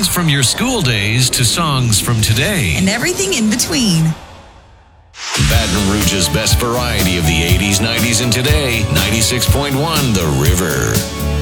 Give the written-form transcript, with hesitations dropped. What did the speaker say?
songs from your school days to songs from today. And everything in between. Baton Rouge's best variety of the 80s, 90s, and today. 96.1 The River.